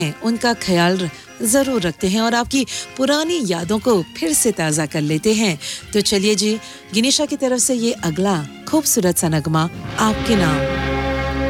उनका ख्याल ज़रूर रखते हैं और आपकी पुरानी यादों को फिर से ताज़ा कर लेते हैं। तो चलिए जी, गिनीशा की तरफ से ये अगला खूबसूरत सा नगमा आपके नाम।